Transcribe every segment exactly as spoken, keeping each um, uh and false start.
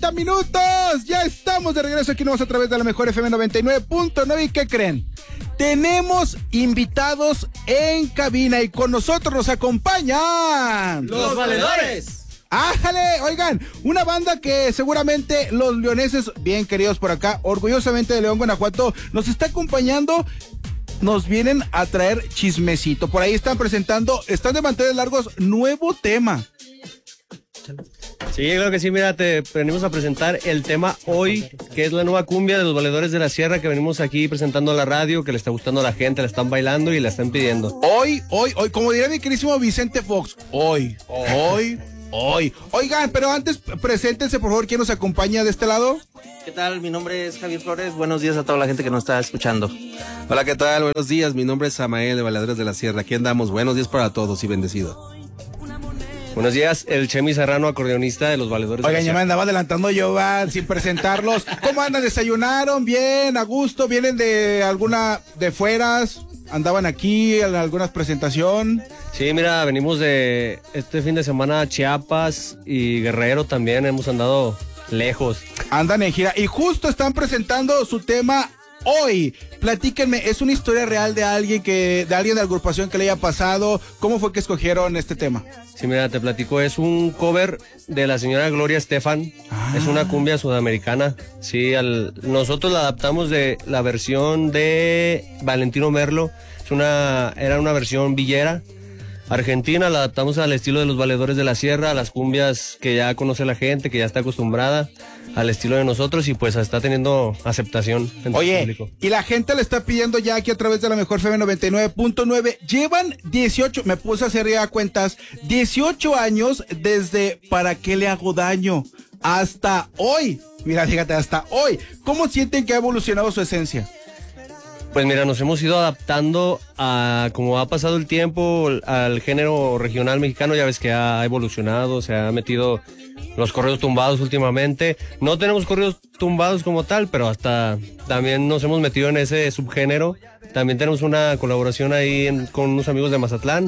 cuarenta minutos. Ya estamos de regreso aquí nomás a través de la mejor F M noventa y nueve punto nueve. ¿Y qué creen? Tenemos invitados en cabina y con nosotros nos acompañan Los Valedores. ¡Ájale! Oigan, una banda que seguramente los leoneses, bien queridos por acá, orgullosamente de León, Guanajuato, nos está acompañando. Nos vienen a traer chismecito. Por ahí están presentando, están de manteles largos, nuevo tema. Sí, claro que sí, mira, te venimos a presentar el tema Hoy, que es la nueva cumbia de los Valedores de la Sierra que venimos aquí presentando a la radio, que le está gustando a la gente, la están bailando y la están pidiendo. Hoy, hoy, hoy, como diría mi querísimo Vicente Fox, hoy, hoy, hoy. Oigan, pero antes, preséntense por favor, ¿quién nos acompaña de este lado? ¿Qué tal? Mi nombre es Javier Flores. Buenos días a toda la gente que nos está escuchando. Hola, ¿qué tal? Buenos días. Mi nombre es Samael de Valedores de la Sierra. Aquí andamos. Buenos días para todos y bendecido. Buenos días, el Chemi Serrano, acordeonista de los Valedores. Oigan, ya me andaba adelantando yo, va, sin presentarlos. ¿Cómo andan? ¿Desayunaron? ¿Bien? ¿A gusto? ¿Vienen de alguna, de fueras? ¿Andaban aquí en alguna presentación? Sí, mira, venimos de este fin de semana a Chiapas y Guerrero también, hemos andado lejos. Andan en gira y justo están presentando su tema Hoy. Platíquenme, ¿es una historia real de alguien que, de alguien de la agrupación que le haya pasado? ¿Cómo fue que escogieron este tema? Sí, mira, te platico, es un cover de la señora Gloria Estefan. Ah. Es una cumbia sudamericana. Sí, al, nosotros la adaptamos de la versión de Valentino Merlo. Es una, era una versión villera argentina, la adaptamos al estilo de los Valedores de la Sierra, a las cumbias que ya conoce la gente, que ya está acostumbrada al estilo de nosotros y pues está teniendo aceptación en Oye, el público. Y la gente le está pidiendo ya aquí a través de la mejor F M noventa y nueve punto nueve. Llevan dieciocho, me puse a hacer ya cuentas, dieciocho años desde ¿Para qué le hago daño? Hasta hoy. Mira, fíjate, hasta hoy. ¿Cómo sienten que ha evolucionado su esencia? Pues mira, nos hemos ido adaptando a como ha pasado el tiempo al género regional mexicano. Ya ves que ha evolucionado, se ha metido los corridos tumbados últimamente. No tenemos corridos tumbados como tal, pero hasta también nos hemos metido en ese subgénero. También tenemos una colaboración ahí en, con unos amigos de Mazatlán.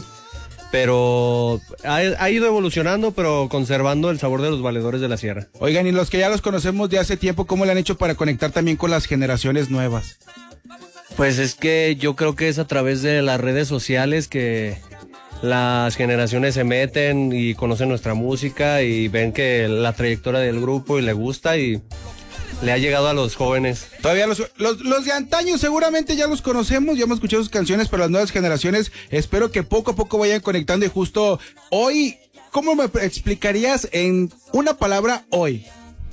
Pero ha, ha ido evolucionando, pero conservando el sabor de los Valedores de la Sierra. Oigan, y los que ya los conocemos de hace tiempo, ¿cómo le han hecho para conectar también con las generaciones nuevas? Pues es que yo creo que es a través de las redes sociales que las generaciones se meten y conocen nuestra música y ven que la trayectoria del grupo y le gusta y le ha llegado a los jóvenes. Todavía los, los, los de antaño seguramente ya los conocemos, ya hemos escuchado sus canciones, pero las nuevas generaciones espero que poco a poco vayan conectando y justo hoy, ¿cómo me explicarías en una palabra hoy?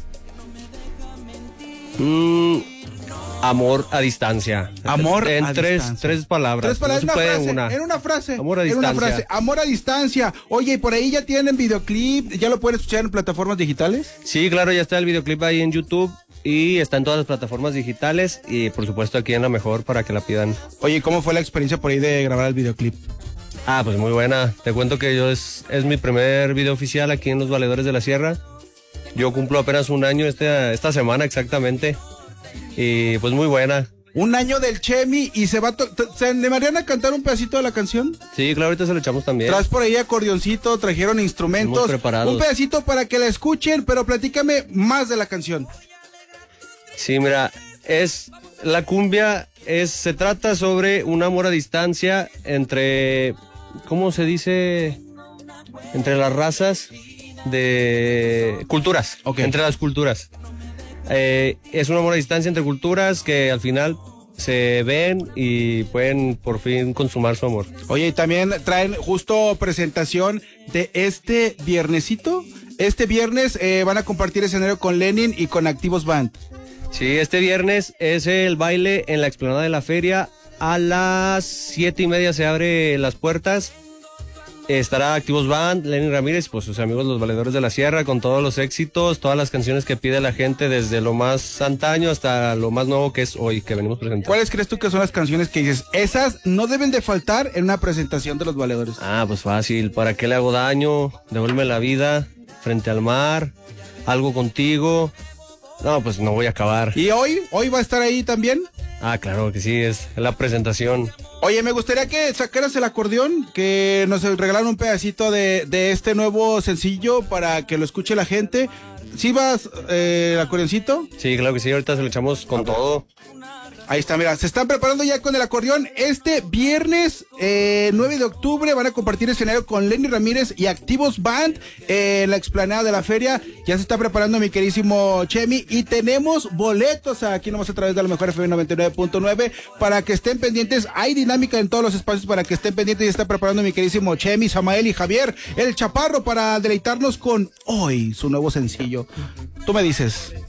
Mmm... Amor a distancia. Amor en a tres, distancia. Tres palabras. Tres palabras, no una se puede frase, una. en una frase. Amor a en distancia. Una frase. Amor a distancia. Oye, ¿y por ahí ya tienen videoclip? ¿Ya lo pueden escuchar en plataformas digitales? Sí, claro, ya está el videoclip ahí en YouTube y está en todas las plataformas digitales y por supuesto aquí en La Mejor para que la pidan. Oye, ¿cómo fue la experiencia por ahí de grabar el videoclip? Ah, pues muy buena. Te cuento que yo es, es mi primer video oficial aquí en Los Valedores de la Sierra. Yo cumplo apenas un año este, esta semana exactamente y pues muy buena. Un año del Chemi y se va a... To- ¿Se animarían a cantar un pedacito de la canción? Sí, claro, ahorita se lo echamos también. Traes por ahí acordeoncito, trajeron instrumentos. Muy preparados. Un pedacito para que la escuchen, pero platícame más de la canción. Sí, mira, es... La cumbia es... Se trata sobre un amor a distancia entre... ¿Cómo se dice? Entre las razas de... Culturas. Okay. Entre las culturas. Eh, es un amor a distancia entre culturas que al final se ven y pueden por fin consumar su amor. Oye, y también traen justo presentación de este viernesito. Este viernes eh, van a compartir escenario con Lenin y con Activos Band. Sí, este viernes es el baile en la explanada de la feria. A las siete y media se abren las puertas. Estará Activos Band, Lenin Ramírez, pues sus amigos los Valedores de la Sierra, con todos los éxitos, todas las canciones que pide la gente, desde lo más antaño hasta lo más nuevo que es hoy, que venimos presentando. ¿Cuáles crees tú que son las canciones que dices, esas no deben de faltar en una presentación de los Valedores? Ah, pues fácil, ¿Para qué le hago daño? Devuelve la vida, Frente al mar, Algo contigo. No, pues no voy a acabar. ¿Y hoy? ¿Hoy va a estar ahí también? Ah, claro que sí, es la presentación. Oye, me gustaría que sacaras el acordeón, que nos regalaron un pedacito de, de este nuevo sencillo para que lo escuche la gente. ¿Sí vas eh, el acordeoncito? Sí, claro que sí, ahorita se lo echamos con todo. Ahí está, mira, se están preparando ya con el acordeón. Este viernes eh, nueve de octubre van a compartir escenario con Lenny Ramírez y Activos Band eh, en la explanada de la feria. Ya se está preparando mi queridísimo Chemi y tenemos boletos aquí nomás a través de la mejor F M noventa y nueve punto nueve para que estén pendientes. Hay dinámica en todos los espacios para que estén pendientes y está preparando mi queridísimo Chemi, Samael y Javier, el Chaparro, para deleitarnos con hoy su nuevo sencillo. Tú me dices.